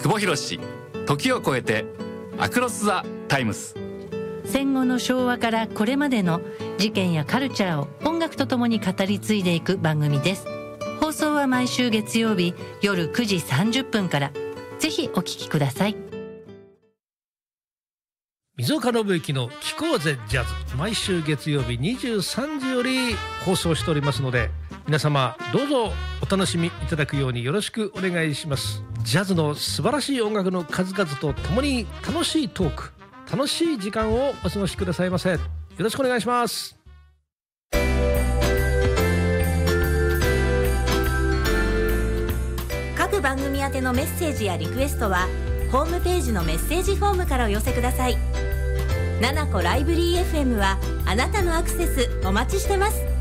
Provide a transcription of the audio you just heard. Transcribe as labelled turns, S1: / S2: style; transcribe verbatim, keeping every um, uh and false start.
S1: 久保博史、時を超えてアクロス・ザ・タイムス。
S2: 戦後の昭和からこれまでの事件やカルチャーを音楽とともに語り継いでいく番組です。放送は毎週月曜日夜くじさんじゅっぷんから。ぜひお聞きください。
S3: 水岡信之の聞こうぜジャズ、毎週月曜日にじゅうさんじより放送しておりますので、皆様どうぞお楽しみいただくようによろしくお願いします。ジャズの素晴らしい音楽の数々とともに楽しいトーク、楽しい時間をお過ごしくださいませ。よろしくお願いします。
S4: 各番組宛てのメッセージやリクエストはホームページのメッセージフォームからお寄せください。ナナコライブリー エフエム はあなたのアクセスお待ちしてます。